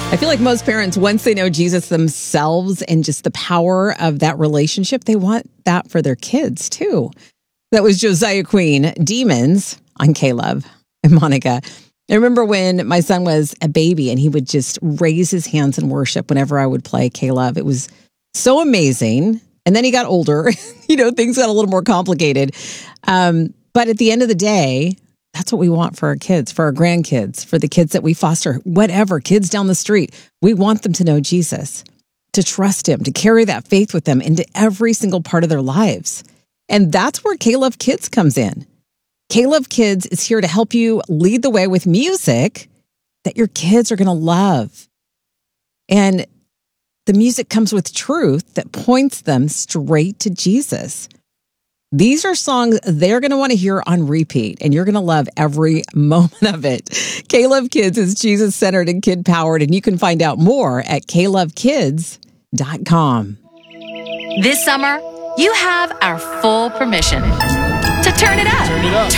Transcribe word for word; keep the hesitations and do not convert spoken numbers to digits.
I feel like most parents, once they know Jesus themselves and just the power of that relationship, they want that for their kids too. That was Josiah Queen, Demons on K-Love and Monica. I remember when my son was a baby and he would just raise his hands in worship whenever I would play K-Love. It was so amazing. And then he got older. you know, things got a little more complicated. Um, but at the end of the day, that's what we want for our kids, for our grandkids, for the kids that we foster, whatever, kids down the street. We want them to know Jesus, to trust him, to carry that faith with them into every single part of their lives. And that's where K-Love Kids comes in. K-Love Kids is here to help you lead the way with music that your kids are going to love. And the music comes with truth that points them straight to Jesus. These are songs they're going to want to hear on repeat, and you're going to love every moment of it. K-Love Kids is Jesus-centered and kid-powered, and you can find out more at k love kids dot com. This summer, you have our full permission to turn it up. Turn it up.